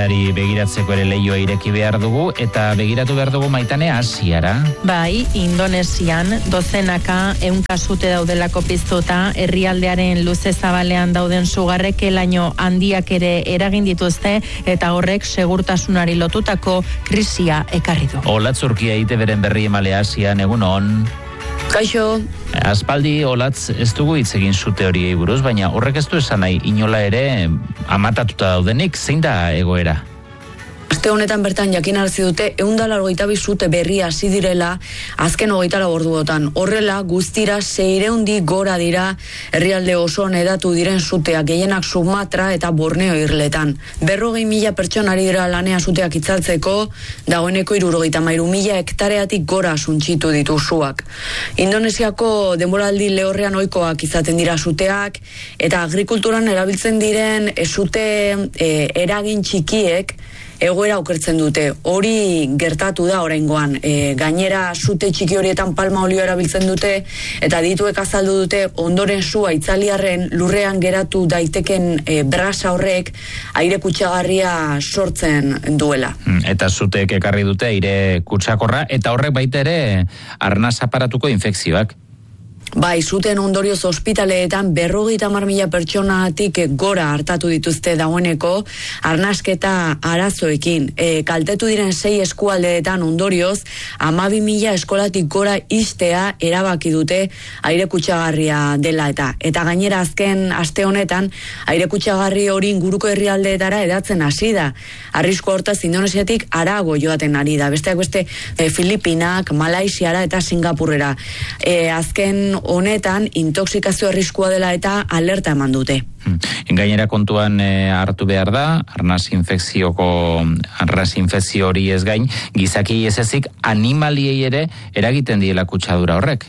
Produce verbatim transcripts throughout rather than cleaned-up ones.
Afrikari begiratzeko ere leihoa ireki behar dugu, eta begiratu behar dugu Maitane Asiara. Bai, Indonesian dozenaka ehun kasute daudelako piztuta, herrialdearen luze zabalean dauden sugarrek elaino handiak ere eragin dituzte, eta horrek segurtasunari lotutako krisia ekarri du. Olatz Urkia I T Beren berri emale Asian, egun on. Kaixo. Aspaldi, Olatz, ez dugu hitz egin zute horiei buruz, baina horrek ez du esan nahi inola ere amatatuta daudenik, zein da egoera? Aste honetan bertan jakinarazi dute ehun eta laurogeita bi sute berri hasi direla azken hogeita lau orduotan. Horrela guztira seiehun gora dira herrialde osoan hedatu diren suteak, gehienak Sumatra eta Borneo irletan. Berrogei mila pertsonari dira lanea suteak itzaltzeko, dagoeneko hirurogeita hamairu mila hektareatik gora suntsitu ditu suak. Indonesiako denboraldi lehorrean ohikoak izaten dira suteak, eta agrikulturan erabiltzen diren sute e, eragin txikiek egoera okertzen dute. Hori gertatu da oraingoan. E, gainera sute txiki horietan palma olioa erabiltzen dute, eta dituek azaldu dute ondoren sua itzaliarren lurrean geratu daiteken e, brasa horrek aire kutsagarria sortzen duela. Eta zuteek ekarri dute aire kutsakorra, eta horrek baita ere arnas aparatuko infekzioak. Bai, zuten ondorioz ospitaleetan berrogeita hamar mila pertsonatik gora hartatu dituzte dagoeneko arnasketa arazoekin. E, kaltetu diren sei eskualdeetan ondorioz, hamabi mila eskolatik gora istea erabaki dute aire kutsagarria dela eta. Eta gainera azken aste honetan, aire kutsagarri hori inguruko herrialdeetara edatzen hasi da. Arrisku hortaz Indonesiatik harago joaten ari da. Besteak beste e, Filipinak, Malaisiara eta Singapurrera. E, azken honetan intoxikazio arriskua dela eta alerta eman dute. Gainera kontuan e, hartu behar da, arnas infekzioko arnas infekzio hori ez gain, gizaki ez ezik animaliei ere eragiten diela kutsadura horrek.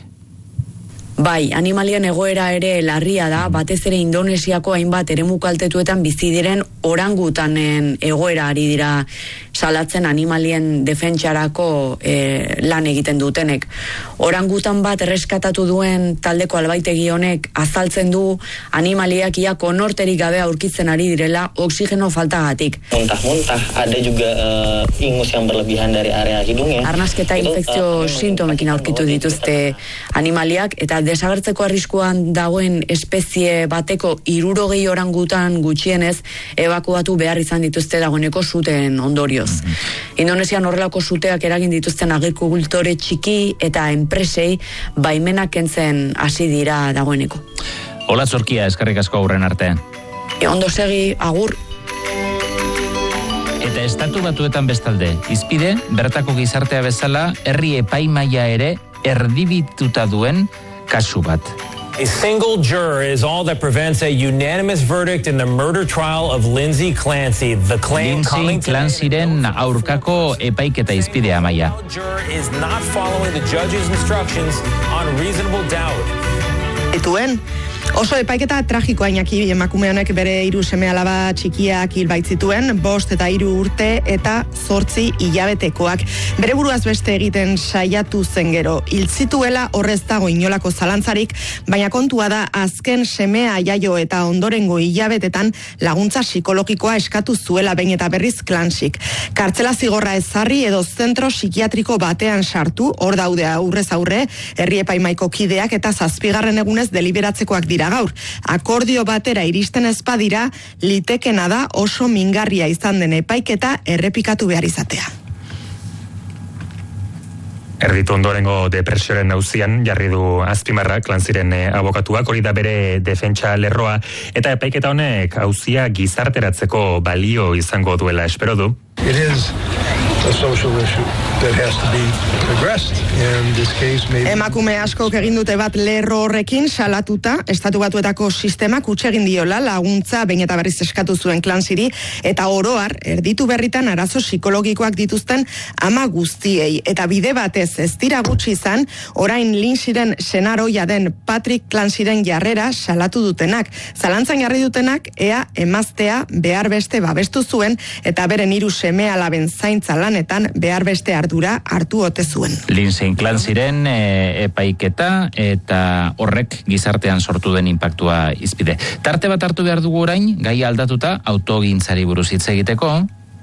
Bai, animalien egoera ere larria da, batez ere Indonesiako hainbat eremu kaltetuetan bizi diren orangutanen egoera ari dira salatzen animalien defentsarako e, lan egiten dutenek. Orangutan bat erreskatatu duen taldeko albaitegi honek azaltzen du animaliak ia konorterik gabe aurkitzen ari direla oxigeno faltagatik. Muntah-muntah, ada juga uh, ingus yang berlebihan dari area hidungnya. Arnasketa infekzio sintomekin aurkitu dituzte animaliak, eta desagertzeko arriskuan dagoen espezie bateko hirurogei orangutan gutxienez ebakuatu behar izan dituzte dagoeneko zuten ondorioz. Mm-hmm. Indonesian horrelako zuteak eragin dituzten agrikultore txiki eta enpresei baimenak kentzen hasi dira dagoeneko. Olatz Urkia, eskerrik asko aurren arte. E, ondo segi, agur. Eta estatu batuetan bestalde, izpide, bertako gizartea bezala, herri epaimaia ere erdibituta duen kasu bat. A single juror is all that prevents a unanimous verdict in the murder trial of Lindsay Clancy. The claim Lindsay Clancyren aurkako epaiketa izpidea amaia. The juror is not following the judge's instructions on reasonable doubt. Etuen, oso epaiketa tragikoa Iñaki, emakume honek bere hiru seme-alaba txikiak hil baitzituen, bost eta hiru urte eta zortzi hilabetekoak. Bere buruaz beste egiten saiatu zen gero. Hil zituela horrez dago inolako zalantzarik, baina kontua da azken semea jaio eta ondorengo hilabetetan laguntza psikologikoa eskatu zuela behin eta berriz Clancyk. Kartzela zigorra ezarri edo zentro psikiatriko batean sartu, hor daude aurrez aurre, herri epaimaiko kideak eta zazpigarren egunez deliberatzekoak dira gaur. Akordio batera iristen ez badira, litekena da oso mingarria izan den epaiketa errepikatu behar izatea. Erditu ondorengo depresioaren auzian jarri du azpimarra Clancyren abokatuak, hori da bere defentsa lerroa, eta epaiketa honek auzia gizarteratzeko balio izango duela espero du. It is a social issue that has to be addressed. In this case, maybe... Emakume askok egin dute bat lerro horrekin salatuta, estatu batuetako sistemak huts egin diola laguntza behin eta berriz eskatu zuen Clancyri, eta oroar, erditu berritan arazo psikologikoak dituzten ama guztiei. Eta bide batez ez dira gutxi izan, orain Lindsayren senaroia den Patrick Clancyren jarrera salatu dutenak. Zalantzan jarri dutenak, ea emaztea behar beste babestu zuen, eta beren hiru seme-alaben zaintza lanetan behar beste ardura hartu ote zuen. Lindsay Clancyren e, epaiketa eta horrek gizartean sortu den inpaktua izpide. Tarte bat hartu behar dugu orain, gai aldatuta autogintzari buruz hitz egiteko.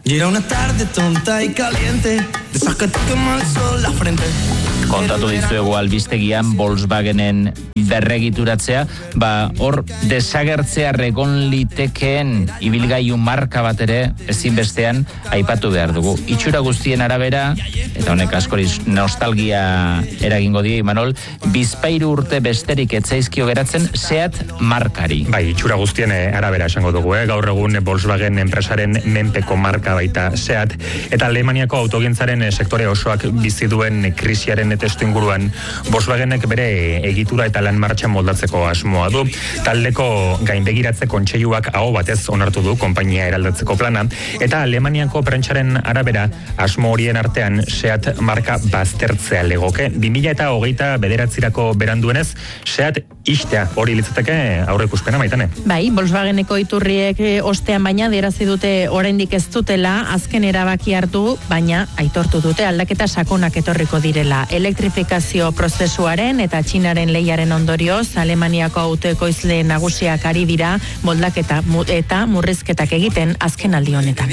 Y era una tarde tonta y caliente, de esas que te quema el sol la frente. Kontatu dizuegu albistegian Volkswagenen berregituratzea, ba hor desagertzea regon litekeen ibilgailu marka bat ere ezinbestean aipatu behar dugu. Itxura guztien arabera, eta honek askori nostalgia eragingo die, Imanol, bizpahiru urte besterik etzaizkio geratzen Seat markari. Bai, itxura guztien arabera esango dugu, eh? Gaur egun Volkswagen enpresaren menpeko marka baita Seat, eta Alemaniako autogintzaren sektore osoak bizi duen krisiaren testu inguruan, Volkswagenek bere egitura eta lan martxan moldatzeko asmoa du. Taldeko gainbegiratze kontseiluak aho batez onartu du konpainia eraldatzeko plana, eta Alemaniako prentsaren arabera asmo horien artean Seat marka baztertzea legoke. bi mila eta hogeita bederatzirako beranduenez, Seat istea hori litzateke aurreikuspena, Maitane. Bai, Volkswageneko iturriek ostean baina dierazi dute oraindik ez dutela azken erabaki hartu, baina aitortu dute aldaketa sakonak etorriko direla. Elektrifikazio prozesuaren eta Txinaren lehiaren ondorioz, Alemaniako autoekoizle nagusiak ari dira moldaketa eta murrizketak egiten azken aldi honetan.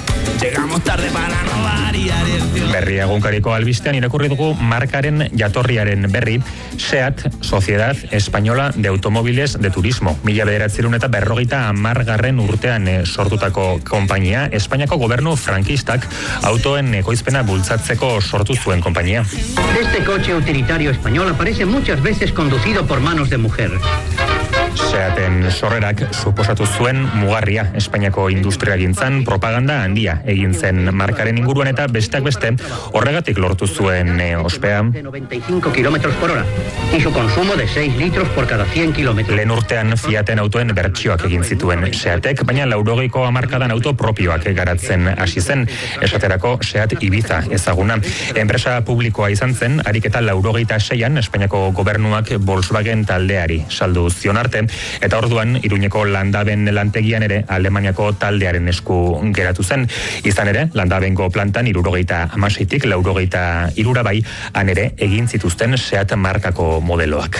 Berri egunkariko albistean irakurri dugu markaren jatorriaren berri, Seat, Sociedad Española de Automóviles de Turismo. Mila bederatzerun eta berrogeita hamargarren urtean e, sortutako konpainia, Espainiako gobernu frankistak autoen ekoizpena bultzatzeko sortu zuen konpainia. Este coche utilitario español aparece muchas veces conducido por manos de mujer. Seaten sorrerak suposatu zuen mugarria Espainiako industriagintzan propaganda handia egin zen markaren inguruan eta besteak beste horregatik lortu zuen e, ospea. noventa y cinco kilómetros por hora y su consumo de seis litros por cada cien kilómetros. Lehen urtean Fiaten autoen bertsioak egin zituen Seatek, baina laurogeiko hamarkadan auto propioak garatzen hasi zen, esaterako Seat Ibiza ezaguna. Enpresa publikoa izan zen, harik eta laurogeita seian Espainiako gobernuak Volkswagen taldeari saldu zion arte, eta orduan Iruñeko Landaben lantegian ere Alemaniako taldearen esku geratu zen. Izan ere, Landabengo plantan hirurogeita hamaseitik laurogeita hirura bai, han ere egin zituzten Seat markako modeloak.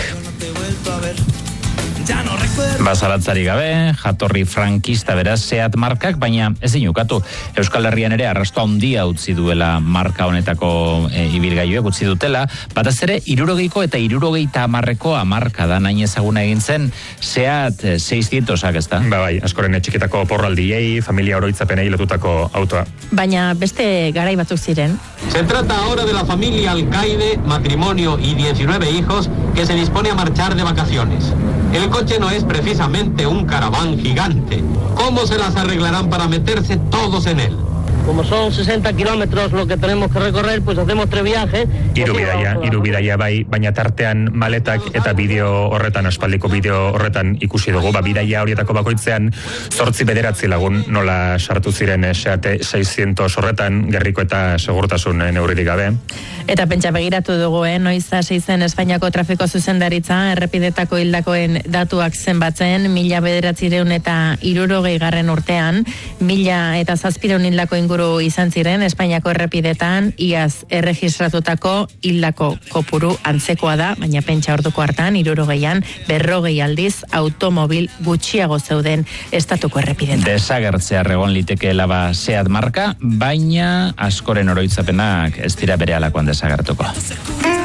Bazalatzari gabe, jatorri frankista beraz Seat markak, baina ezin ukatu. Euskal Herrian ere arrasto handia utzi duela marka honetako e, ibilgailuek utzi dutela, batez ere hirurogeiko eta hirurogeita hamarreko hamarka da nain ezaguna egin zen Seat seiscientosak, ezta? Ba bai, askoren txikitako porraldiei, familia oroitzapenei lotutako autoa. Baina beste garai batzuk ziren. Se trata ahora de la familia Alcaide, matrimonio y diecinueve hijos que se dispone a marchar de vacaciones. El coche no es precisamente un caraván gigante. ¿Cómo se las arreglarán para meterse todos en él? Como son sesenta kilómetros lo que tenemos que recorrer, pues hacemos tres viajes. Hiru bidaia, hiru bidaia bai, baina tartean maletak eta bideo horretan, aspaldiko bideo horretan ikusi dugu, ba bidaia horietako bakoitzean zortzi bederatzi lagun nola sartu ziren Seat seiscientos horretan, gerriko eta segurtasun neurririk gabe. Eta pentsa begiratu dugu, eh? Noiz hasi zen Espainiako trafiko zuzendaritza errepidetako hildakoen datuak zenbatzen, mila bederatzireun eta hirurogei garren urtean, mila eta zazpireun hildako inguru izan ziren Espainiako errepidetan, iaz erregistratutako hildako kopuru antzekoa da, baina pentsa orduko hartan, hirurogeian berrogei aldiz automobil gutxiago zeuden estatuko errepidetan. Desagertzea egon litekeela ba Seat marka, baina askoren oroitzapenak ez dira berealakoan desagertuko.